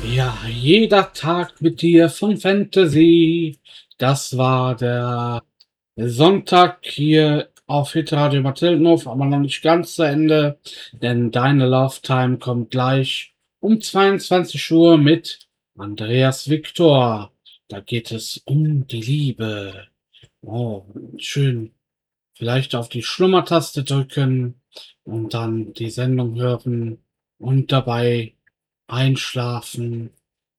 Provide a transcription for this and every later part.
Ja, jeder Tag mit dir von Fantasy. Das war der Sonntag hier auf Hitradio Martellenhof, aber noch nicht ganz zu Ende, denn deine Love Time kommt gleich um 22 Uhr mit Andreas Victor. Da geht es um die Liebe. Oh, schön. Vielleicht auf die Schlummertaste drücken und dann die Sendung hören und dabei einschlafen,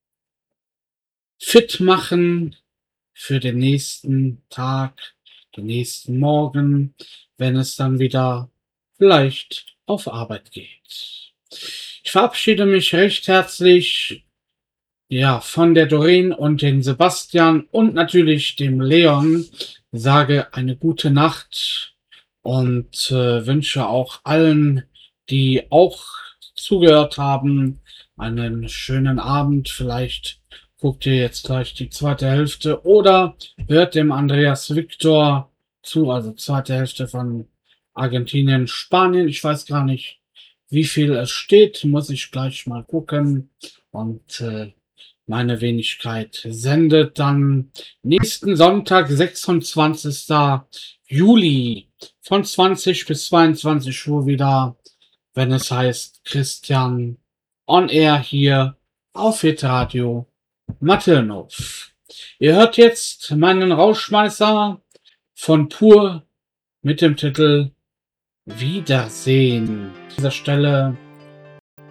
fit machen für den nächsten Tag, den nächsten Morgen, wenn es dann wieder vielleicht auf Arbeit geht. Ich verabschiede mich recht herzlich, ja, von der Doreen und den Sebastian und natürlich dem Leon, sage eine gute Nacht und wünsche auch allen, die auch zugehört haben, einen schönen Abend. Vielleicht guckt ihr jetzt gleich die zweite Hälfte oder hört dem Andreas Victor zu, also zweite Hälfte von Argentinien, Spanien. Ich weiß gar nicht, wie viel es steht, muss ich gleich mal gucken. Und meine Wenigkeit sendet dann nächsten Sonntag, 26. Juli von 20 bis 22 Uhr wieder, wenn es heißt Christian on Air hier auf Hitradio Martellenhof. Ihr hört jetzt meinen Rauschmeißer von Pur mit dem Titel Wiedersehen. An dieser Stelle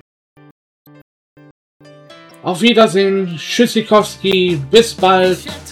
auf Wiedersehen, Tschüssikowski, bis bald.